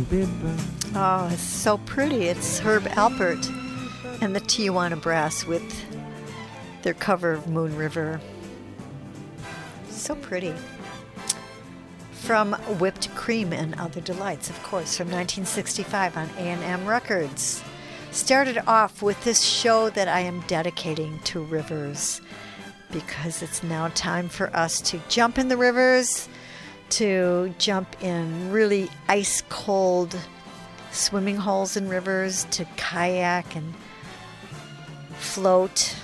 Oh, it's so pretty. It's Herb Alpert and the Tijuana Brass with their cover of Moon River. So pretty. From Whipped Cream and Other Delights, of course, from 1965 on A&M Records. Started off with this show that I am dedicating to rivers, because it's now time for us to jump in the rivers, to jump in really ice-cold swimming holes in rivers, to kayak and float,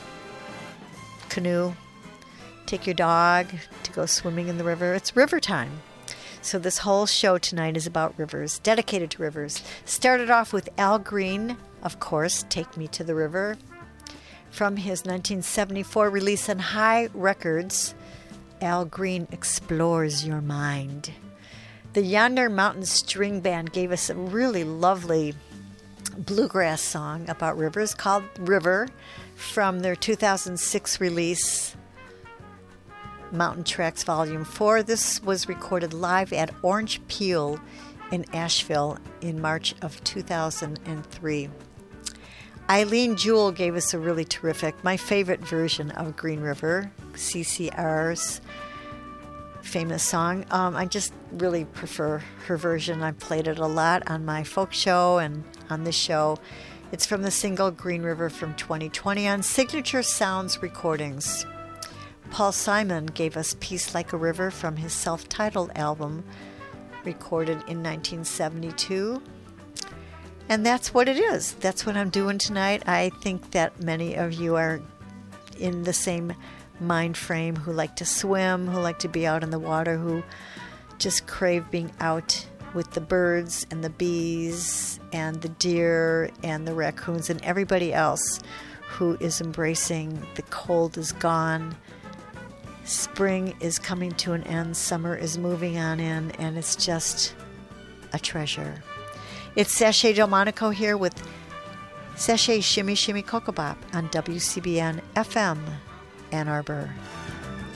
canoe, take your dog to go swimming in the river. It's river time. So this whole show tonight is about rivers, dedicated to rivers. Started off with Al Green, of course, Take Me to the River, from his 1974 release on High Records. Al Green Explores Your Mind. The Yonder Mountain String Band gave us a really lovely bluegrass song about rivers called River from their 2006 release, Mountain Tracks Volume 4. This was recorded live at Orange Peel in Asheville in March of 2003. Eileen Jewell gave us a really terrific, my favorite version of Green River, CCR's famous song. I just really prefer her version. I played it a lot on my folk show and on this show. It's from the single Green River from 2020 on Signature Sounds Recordings. Paul Simon gave us Peace Like a River from his self-titled album, recorded in 1972. And that's what it is. That's what I'm doing tonight. I think that many of you are in the same mind frame, who like to swim, who like to be out in the water, who just crave being out with the birds and the bees and the deer and the raccoons and everybody else who is embracing the cold is gone. Spring is coming to an end. Summer is moving on in, and it's just a treasure. It's Sashay Delmonico here with Sashay Shimmy Shimmy Cocoa Bop on WCBN FM Ann Arbor.